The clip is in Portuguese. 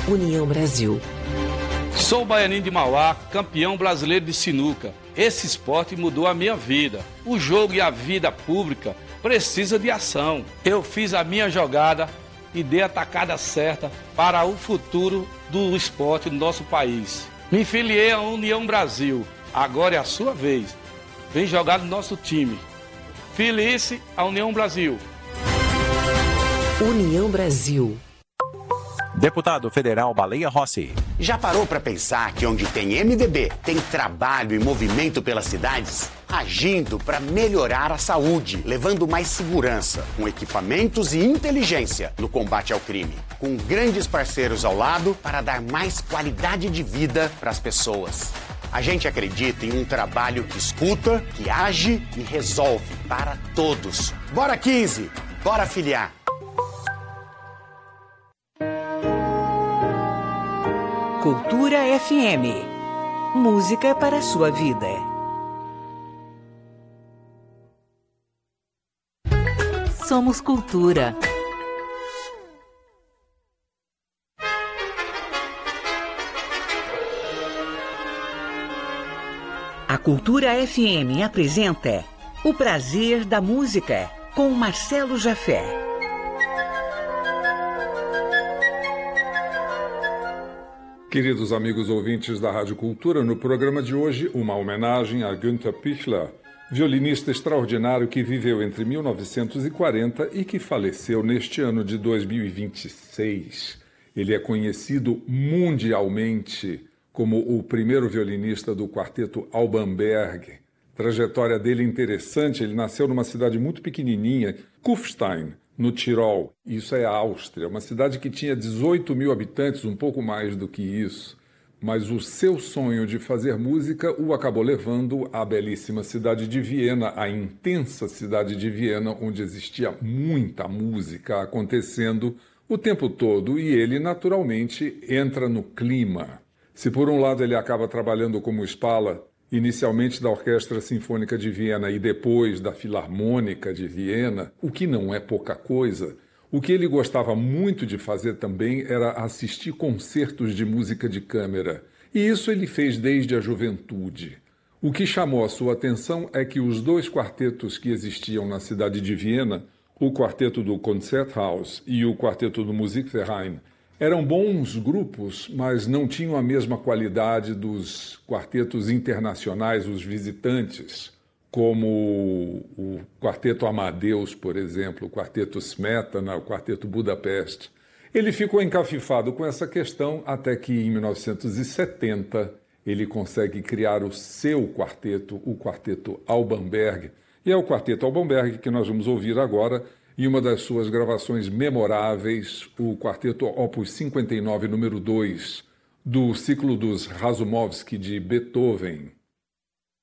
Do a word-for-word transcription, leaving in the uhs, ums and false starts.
União Brasil. Sou baianinho de Mauá, campeão brasileiro de sinuca. Esse esporte mudou a minha vida. O jogo e a vida pública precisa de ação. Eu fiz a minha jogada e dei a tacada certa para o futuro do esporte no nosso país. Me filiei à União Brasil. Agora é a sua vez. Vem jogar no nosso time. Filie-se à União Brasil. União Brasil. Deputado Federal Baleia Rossi. Já parou para pensar que onde tem M D B, tem trabalho e movimento pelas cidades? Agindo para melhorar a saúde, levando mais segurança, com equipamentos e inteligência no combate ao crime. Com grandes parceiros ao lado para dar mais qualidade de vida para as pessoas. A gente acredita em um trabalho que escuta, que age e resolve para todos. Bora quinze! Bora filiar! Cultura F M. Música para a sua vida. Somos cultura. A Cultura F M apresenta O Prazer da Música, com Marcelo Jafé. Queridos amigos ouvintes da Rádio Cultura, no programa de hoje, uma homenagem a Günther Pichler, violinista extraordinário que viveu entre mil novecentos e quarenta e que faleceu neste ano de dois mil e vinte e seis. Ele é conhecido mundialmente como o primeiro violinista do quarteto Alban Berg. A trajetória dele é interessante, ele nasceu numa cidade muito pequenininha, Kufstein, no Tirol. Isso é a Áustria, uma cidade que tinha dezoito mil habitantes, um pouco mais do que isso. Mas o seu sonho de fazer música o acabou levando à belíssima cidade de Viena, a intensa cidade de Viena, onde existia muita música acontecendo o tempo todo, e ele, naturalmente, entra no clima. Se por um lado ele acaba trabalhando como Spala, inicialmente da Orquestra Sinfônica de Viena e depois da Filarmônica de Viena, o que não é pouca coisa, o que ele gostava muito de fazer também era assistir concertos de música de câmara. E isso ele fez desde a juventude. O que chamou a sua atenção é que os dois quartetos que existiam na cidade de Viena, o quarteto do Konzerthaus e o quarteto do Musikverein, eram bons grupos, mas não tinham a mesma qualidade dos quartetos internacionais, os visitantes, como o Quarteto Amadeus, por exemplo, o Quarteto Smetana, o Quarteto Budapeste. Ele ficou encafifado com essa questão até que, em mil novecentos e setenta, ele consegue criar o seu quarteto, o Quarteto Alban Berg. E é o Quarteto Alban Berg que nós vamos ouvir agora, em uma das suas gravações memoráveis, o Quarteto Opus cinquenta e nove, número dois, do ciclo dos Razumovsky de Beethoven.